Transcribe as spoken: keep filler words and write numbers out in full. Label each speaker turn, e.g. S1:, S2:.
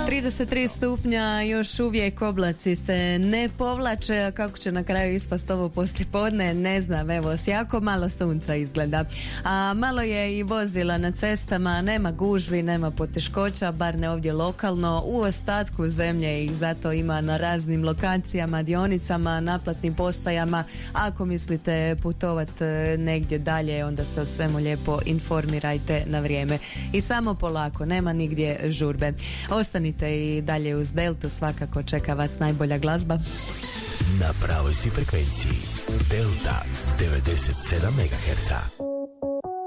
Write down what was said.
S1: trideset tri stupnja, još uvijek oblaci se ne povlače, a kako će na kraju ispast ovo poslijepodne, ne znam, evo, s jako malo sunca izgleda. A malo je i vozila na cestama, nema gužvi, nema poteškoća, bar ne ovdje lokalno, u ostatku zemlje ih zato ima na raznim lokacijama, dionicama, naplatnim postajama. Ako mislite putovat negdje dalje, onda se o svemu lijepo informirajte na vrijeme. I samo polako, nema nigdje žurbe. Ostanite i dalje uz Deltu, svakako čeka vas najbolja glazba.
S2: Na pravoj si frekvenciji Delta devedeset sedam megaherca.